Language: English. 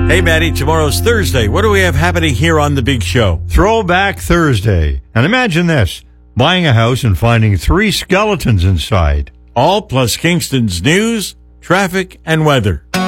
Hey, Maddie, tomorrow's Thursday. What do we have happening here on The Big Show? Throwback Thursday. And imagine this, buying a house and finding 3 skeletons inside. All plus Kingston's news, traffic, and weather.